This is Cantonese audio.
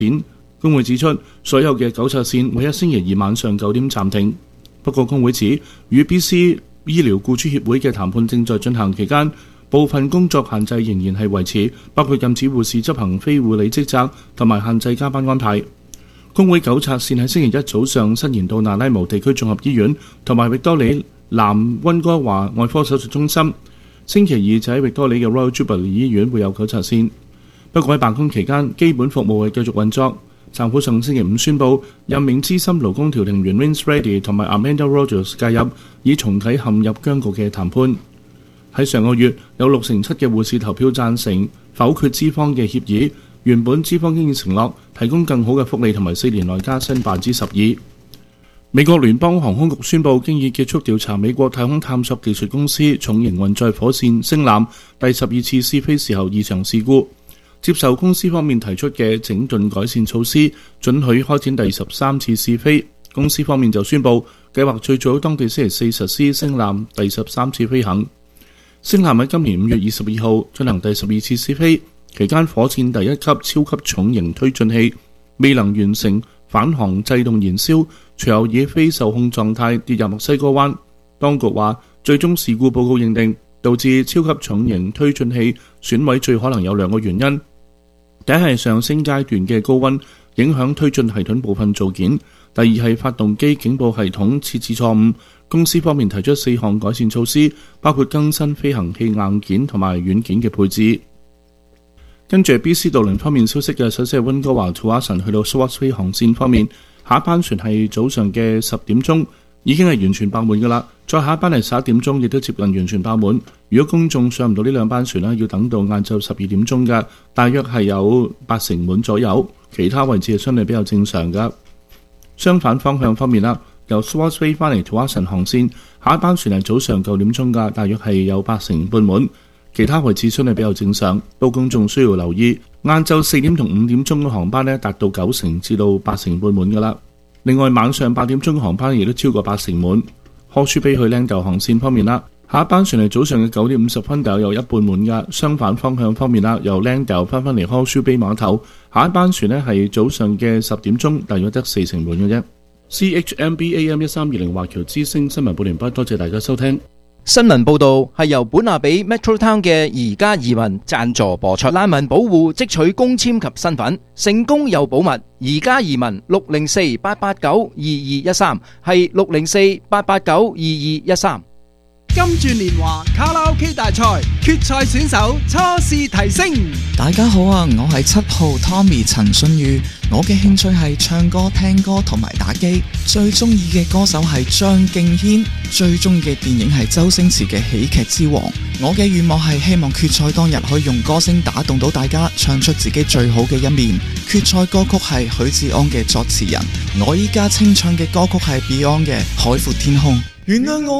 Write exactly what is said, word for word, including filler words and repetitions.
展。工會指出，所有嘅糾察線每一星期二晚上九點暫停。不過工會指，與 B C 醫療僱主協會嘅談判正在進行期間，部分工作限制仍然係維持，包括禁止護士執行非護理職責同埋限制加班安排。工會糾察線喺星期一早上伸延到那拉姆地區綜合醫院同埋域多里南溫哥華外科手術中心。星期二就喺域多里嘅 Royal Jubilee 醫院會有糾察線。不過喺罷工期間，基本服務係繼續運作。政府上星期五宣布任命資深勞工調停員 Vince Reddy 同埋 Amanda Rogers 介入，以重啟陷入僵局嘅談判。喺上個月，有六成七嘅護士投票贊成否決資方嘅協議。原本資方已經承諾提供更好嘅福利同埋四年內加薪百分之十二。美國聯邦航空局宣布，經已結束調查美國太空探索技術公司重型運載火箭星艦第十二次試飛時候異常事故。接受公司方面提出嘅整頓改善措施，准許開展第十三次試飛。公司方面就宣布計劃最早當地星期四實施星艦第十三次飛行。星艦喺今年五月二十二號進行第十二次試飛，期間火箭第一級超級重型推進器未能完成返航制動燃燒，隨後以非受控狀態跌入墨西哥灣。當局話，最終事故報告認定導致超級重型推進器損毀最可能有兩個原因。第一係上升階段嘅高溫影響推進系統部分組件，第二係發動機警報系統設置錯誤。公司方面提出四項改善措施，包括更新飛行器硬件同埋軟件嘅配置。跟住 B C 渡輪方面消息嘅，首先係溫哥華 Tsawwassen 去到 Swartz 飛航線方面，下一班船係早上嘅十點鐘，已經係完全爆滿噶啦。再下一班係十一點鐘，亦都接近完全爆滿。如果公眾上唔到呢兩班船咧，要等到晏晝十二點鐘嘅，大約係有八成滿左右。其他位置係相對比較正常噶。相反方向方面啦，由 Swartz 飛翻嚟 Tsawwassen 航線，下一班船係早上九點鐘噶，大約係有八成半滿。其他位置相對比較正常，到公眾需要留意，晏晝四點同五點鐘嘅航班呢，達到九成至到八成半滿噶啦。另外晚上八點鐘嘅航班亦都超過八成滿。Horseshoe Bay去 Langdale 航線方面啦，下一班船係早上嘅九點五十分，大約有一半滿噶。相反方向方面啦，由 Langdale 翻返嚟 Horseshoe Bay 碼頭，下一班船呢係早上嘅十點鐘，大約得四成滿嘅啫。C H M B A M 一三二零華僑之聲新聞報完畢，多謝大家收聽。 新聞報道係由本亞比 Metro Town 嘅宜家移民贊助播出。難民保護即取公簽及身份，成功又保密。宜家移民六零四八八九二二一三係六零四八八九二二一三。 金鑽年華卡拉 OK 大賽決賽選手初試提升。 大家好啊，我係七號 Tommy 陳信宇，我嘅興趣係唱歌、聽歌同埋打機，最中意嘅歌手係張敬軒，最中意嘅電影係周星馳嘅喜劇之王。我嘅願望係希望決賽當日可以用歌聲打動到大家，唱出自己最好嘅一面。決賽歌曲係許志安嘅作詞人，我依家清唱嘅歌曲係 Beyond 嘅海闊天空。原諒我